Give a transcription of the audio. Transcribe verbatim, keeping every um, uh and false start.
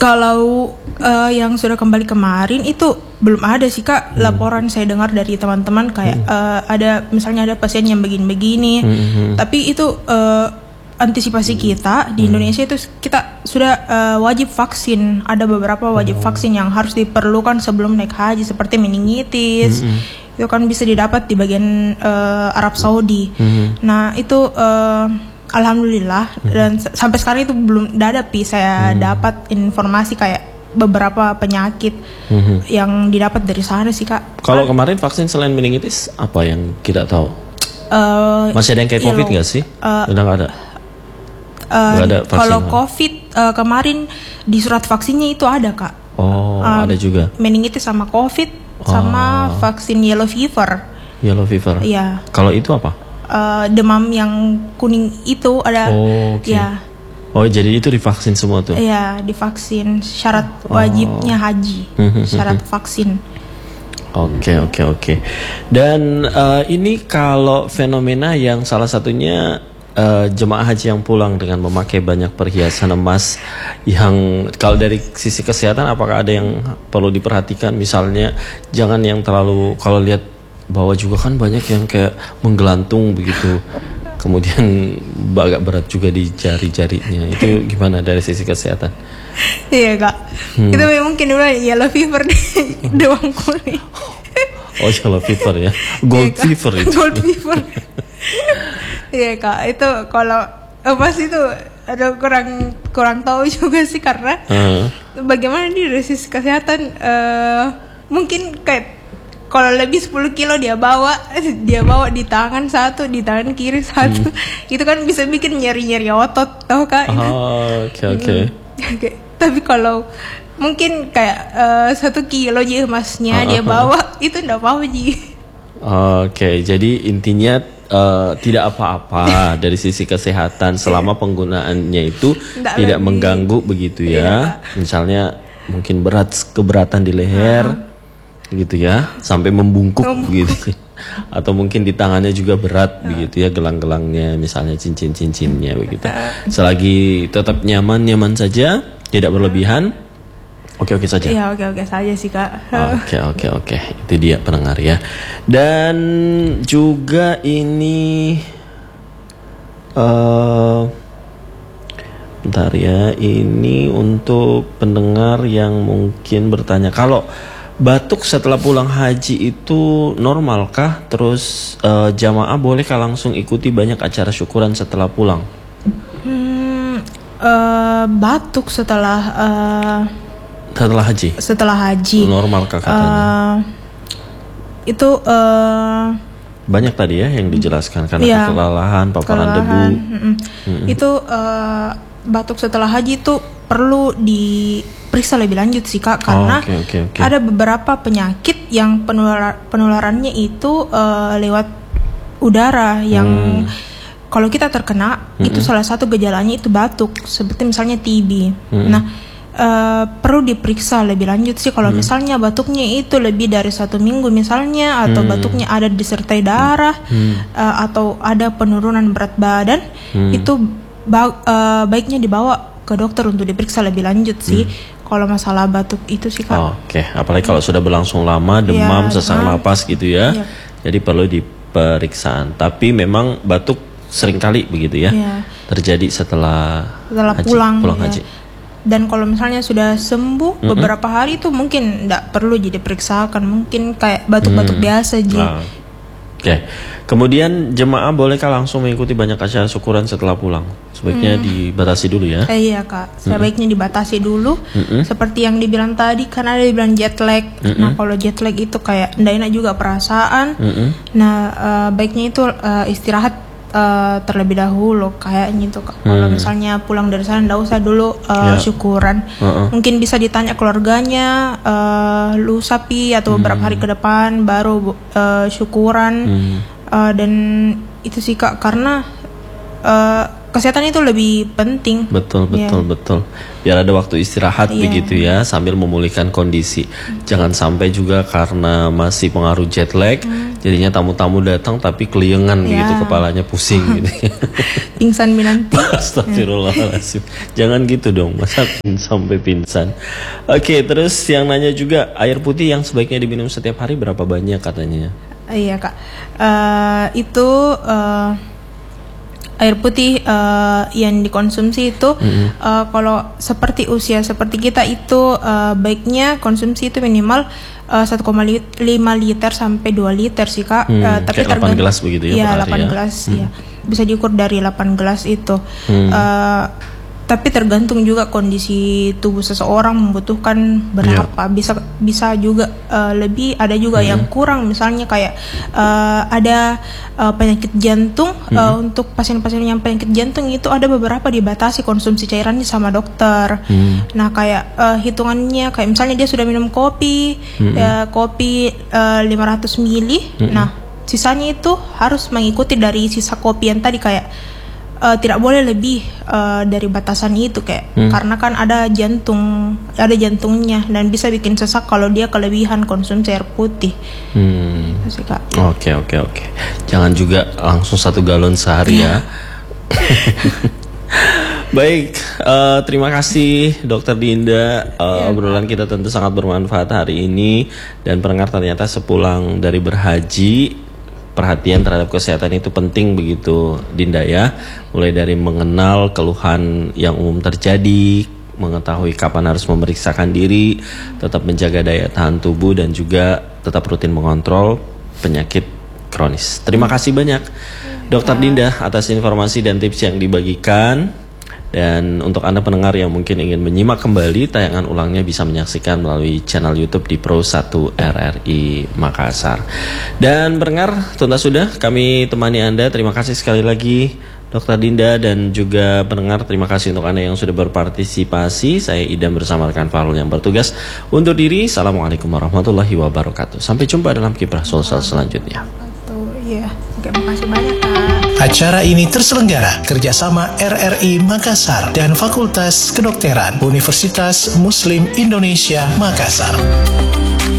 Kalau uh, yang sudah kembali kemarin itu belum ada sih Kak. Hmm. Laporan saya dengar dari teman-teman kayak hmm. uh, ada misalnya ada pasien yang begini-begini. Hmm. Tapi itu uh, antisipasi kita di Indonesia itu kita sudah uh, wajib vaksin. Ada beberapa wajib vaksin yang harus diperlukan sebelum naik haji seperti meningitis. Hmm. Itu kan bisa didapat di bagian uh, Arab Saudi. Hmm. Nah itu uh, alhamdulillah hmm. dan s- sampai sekarang itu belum ada pi saya hmm. dapat informasi kayak beberapa penyakit hmm. yang didapat dari sana sih Kak. Kalau kemarin vaksin selain meningitis apa yang kita tahu? Uh, Masih ada yang kayak COVID nggak sih? Uh, Udah nggak ada. Uh, ada kalau COVID uh, kemarin di surat vaksinnya itu ada Kak. Oh uh, ada juga. Meningitis sama COVID oh. sama vaksin yellow fever. Yellow fever. Iya. Kalau itu apa? Uh, demam yang kuning itu ada. Oh, okay. Ya. Oh jadi itu divaksin semua tuh? Iya divaksin, syarat wajibnya oh. haji, syarat vaksin. Oke oke oke. Dan uh, ini kalau fenomena yang salah satunya uh, jemaah haji yang pulang dengan memakai banyak perhiasan emas, yang kalau dari sisi kesehatan apakah ada yang perlu diperhatikan? Misalnya jangan yang terlalu, kalau lihat bahwa juga kan banyak yang kayak menggelantung begitu, kemudian agak berat juga di jari-jarinya. Itu gimana dari sisi kesehatan? Iya Kak, hmm. itu mungkin udah yellow fever demam kuning. Oh yellow fever ya, gold iya, fever itu. Gold fever. Iya Kak, itu kalau oh, pas itu ada kurang kurang tahu juga sih karena uh. bagaimana dia dari sisi kesehatan uh, mungkin kayak kalau lebih sepuluh kilo dia bawa, dia bawa di tangan satu, di tangan kiri satu, hmm. itu kan bisa bikin nyeri-nyeri otot, tau Kak? Oh, oke oke. Tapi kalau mungkin kayak uh, satu kilo aja emasnya uh, dia bawa, uh, itu enggak apa-apa ji. Oke, okay, jadi intinya uh, tidak apa-apa dari sisi kesehatan selama penggunaannya itu nggak tidak lebih mengganggu begitu ya. Iya. Misalnya mungkin berat keberatan di leher. Uh-huh. Gitu ya, sampai membungkuk, membungkuk. Gitu, atau mungkin di tangannya juga berat uh. begitu ya, gelang-gelangnya misalnya cincin-cincinnya begitu. Selagi tetap nyaman-nyaman saja, tidak berlebihan, oke-oke saja. Iya oke-oke saja sih Kak. Oke oke oke, itu dia pendengar ya. Dan juga ini, uh, bentar ya, ini untuk pendengar yang mungkin bertanya kalau batuk setelah pulang haji itu normalkah? Terus uh, jamaah bolehkah langsung ikuti banyak acara syukuran setelah pulang? Hmm, uh, batuk setelah uh, setelah haji. Setelah haji. Normalkah katanya? Uh, itu uh, banyak tadi ya yang dijelaskan karena iya, kelelahan, paparan kelelahan, debu. Mm-mm. Mm-mm. Itu uh, batuk setelah haji itu perlu diperiksa lebih lanjut sih Kak karena oh, okay, okay, okay. ada beberapa penyakit yang penular, penularannya itu uh, lewat udara yang hmm. kalau kita terkena hmm. itu salah satu gejalanya itu batuk seperti misalnya T B. Hmm. Nah uh, perlu diperiksa lebih lanjut sih kalau hmm. misalnya batuknya itu lebih dari satu minggu misalnya atau hmm. batuknya ada disertai darah hmm. uh, atau ada penurunan berat badan hmm. itu ba- uh, baiknya dibawa ke dokter untuk diperiksa lebih lanjut sih. Hmm. Kalau masalah batuk itu sih Kak. Oh, Oke, okay. Apalagi kalau sudah berlangsung lama, demam, ya, sesak napas gitu ya. Ya. Jadi perlu diperiksaan. Tapi memang batuk seringkali begitu ya. Ya. Terjadi setelah setelah haji, pulang, pulang ya. haji. Dan kalau misalnya sudah sembuh mm-hmm. beberapa hari itu mungkin enggak perlu jadi diperiksakan, mungkin kayak batuk-batuk hmm. biasa aja. Nah. Oke. Okay. Kemudian jemaah bolehkah langsung mengikuti banyak acara syukuran setelah pulang? Sebaiknya hmm. dibatasi dulu ya. Eh, iya Kak, sebaiknya hmm. dibatasi dulu. Hmm. Seperti yang dibilang tadi, karena ada dibilang jet lag. Hmm. Nah kalau jet lag itu kayak nggak enak juga perasaan. Hmm. Nah uh, baiknya itu uh, istirahat uh, terlebih dahulu kayaknya itu Kak. Hmm. Kalau misalnya pulang dari sana nggak usah dulu uh, yeah. syukuran. Uh-uh. Mungkin bisa ditanya keluarganya, uh, lu sapi atau beberapa hmm. hari ke depan baru uh, syukuran. Hmm. Uh, dan itu sih Kak karena uh, kesehatan itu lebih penting. Betul, betul, yeah. betul. Biar ada waktu istirahat yeah. begitu ya, sambil memulihkan kondisi. Jangan sampai juga karena masih pengaruh jet lag, hmm. jadinya tamu-tamu datang tapi keliengan yeah. begitu, kepalanya pusing gitu. Pingsan minanti. Astagfirullahaladzim. Jangan gitu dong, masa sampai pingsan. Oke, terus yang nanya juga, air putih yang sebaiknya diminum setiap hari berapa banyak katanya? Iya kak, uh, itu uh, air putih uh, yang dikonsumsi itu mm-hmm. uh, kalau seperti usia seperti kita itu uh, baiknya konsumsi itu minimal uh, satu koma lima liter sampai dua liter sih kak. Hmm, uh, tapi kayak delapan gelas begitu ya? Iya, per hari delapan ya? gelas hmm. ya. Bisa diukur dari delapan gelas itu. Hmm. Uh, tapi tergantung juga kondisi tubuh seseorang membutuhkan berapa. Yeah. Bisa bisa juga uh, lebih, ada juga mm-hmm. yang kurang. Misalnya kayak uh, ada uh, penyakit jantung, mm-hmm. uh, untuk pasien-pasien yang penyakit jantung itu ada beberapa dibatasi konsumsi cairannya sama dokter. Mm-hmm. Nah kayak uh, hitungannya kayak misalnya dia sudah minum kopi, mm-hmm. uh, kopi uh, lima ratus mililiter. Mm-hmm. Nah sisanya itu harus mengikuti dari sisa kopi yang tadi kayak Uh, tidak boleh lebih uh, dari batasan itu kayak hmm. karena kan ada jantung ada jantungnya dan bisa bikin sesak kalau dia kelebihan konsumsi air putih. Hmm. Oke oke oke. Jangan juga langsung satu galon sehari ya. Baik, uh, terima kasih Dokter Dinda. Uh, ya, obrolan kita tentu sangat bermanfaat hari ini, dan pendengar ternyata sepulang dari berhaji, perhatian terhadap kesehatan itu penting begitu Dinda ya. Mulai dari mengenal keluhan yang umum terjadi, mengetahui kapan harus memeriksakan diri, tetap menjaga daya tahan tubuh, dan juga tetap rutin mengontrol penyakit kronis. Terima kasih banyak Dokter Dinda atas informasi dan tips yang dibagikan. Dan untuk Anda pendengar yang mungkin ingin menyimak kembali tayangan ulangnya, bisa menyaksikan melalui channel YouTube di Pro satu R R I Makassar. Dan pendengar, tuntas sudah kami temani Anda. Terima kasih sekali lagi Dokter Dinda, dan juga pendengar, terima kasih untuk Anda yang sudah berpartisipasi. Saya Idam bersama rekan Farul yang bertugas undur diri. Assalamualaikum warahmatullahi wabarakatuh. Sampai jumpa dalam Kiprah Sosial selanjutnya. Iya, oke, makasih banyak Kak. Acara ini terselenggara kerjasama R R I Makassar dan Fakultas Kedokteran Universitas Muslim Indonesia Makassar.